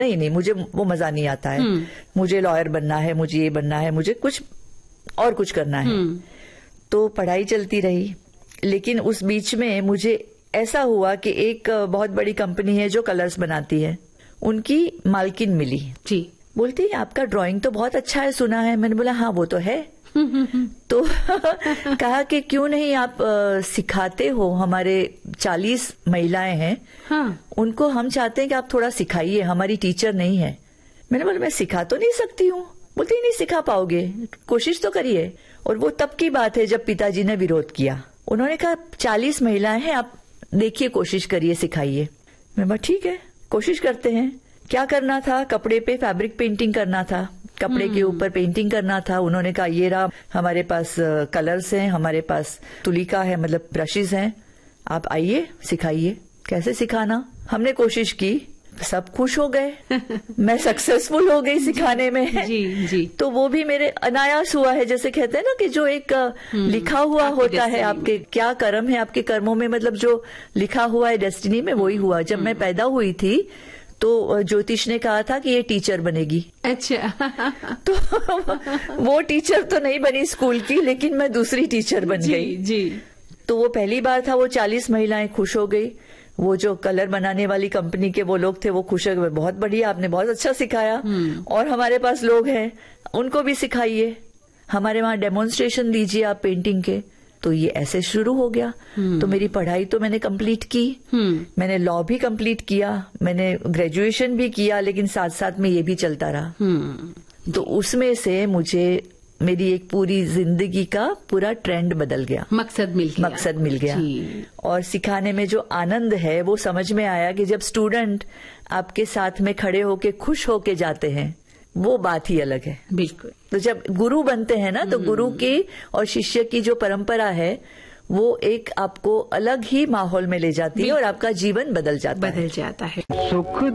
नहीं नहीं, मुझे वो मजा नहीं आता है, मुझे लॉयर बनना है, मुझे ये बनना है, मुझे कुछ और कुछ करना है। तो पढ़ाई चलती रही, लेकिन उस बीच में मुझे ऐसा हुआ कि एक बहुत बड़ी कंपनी है जो कलर्स बनाती है, उनकी मालकिन मिली जी। बोलती आपका ड्राइंग तो बहुत अच्छा है सुना है। मैंने बोला हाँ वो तो है। तो कहा कि क्यों नहीं आप सिखाते हो, हमारे 40 महिलाएं हैं, हाँ। उनको हम चाहते हैं कि आप थोड़ा सिखाइए, हमारी टीचर नहीं है। मैंने बोला मैं सिखा तो नहीं सकती हूँ। बोलती नहीं सिखा पाओगे, कोशिश तो करिए। और वो तब की बात है जब पिताजी ने विरोध किया। उन्होंने कहा 40 महिलाएं हैं, आप देखिए कोशिश करिए, सिखाइए। मैं बोला ठीक है कोशिश करते हैं। क्या करना था, कपड़े पे फैब्रिक पेंटिंग करना था, कपड़े के ऊपर पेंटिंग करना था। उन्होंने कहा ये रहा हमारे पास कलर्स हैं, हमारे पास तुलिका है, मतलब ब्रशेस हैं, आप आइए सिखाइए। कैसे सिखाना, हमने कोशिश की, सब खुश हो गए। मैं सक्सेसफुल हो गई सिखाने में। जी जी। तो वो भी मेरे अनायास हुआ है, जैसे कहते हैं ना कि जो एक लिखा हुआ होता है, आपके क्या कर्म है, आपके कर्मों में मतलब जो लिखा हुआ है डेस्टिनी में, वही हुआ। जब मैं पैदा हुई थी तो ज्योतिष ने कहा था कि ये टीचर बनेगी। अच्छा। तो वो टीचर तो नहीं बनी स्कूल की, लेकिन मैं दूसरी टीचर बन गई। जी। तो वो पहली बार था, वो 40 महिलाएं खुश हो गई। वो जो कलर बनाने वाली कंपनी के वो लोग थे वो खुश हो गए, बहुत बढ़िया आपने बहुत अच्छा सिखाया, और हमारे पास लोग हैं उनको भी सिखाइए, हमारे वहां डेमोन्स्ट्रेशन दीजिए आप पेंटिंग के। तो ये ऐसे शुरू हो गया। तो मेरी पढ़ाई तो मैंने कंप्लीट की, मैंने लॉ भी कंप्लीट किया, मैंने ग्रेजुएशन भी किया, लेकिन साथ साथ में ये भी चलता रहा। तो उसमें से मुझे मेरी एक पूरी जिंदगी का पूरा ट्रेंड बदल गया, मकसद मिल गया। और सिखाने में जो आनंद है वो समझ में आया कि जब स्टूडेंट आपके साथ में खड़े होके खुश होके जाते हैं, वो बात ही अलग है। बिल्कुल। तो जब गुरु बनते हैं ना, तो गुरु की और शिष्य की जो परंपरा है वो एक आपको अलग ही माहौल में ले जाती है और आपका जीवन बदल जाता है। सुख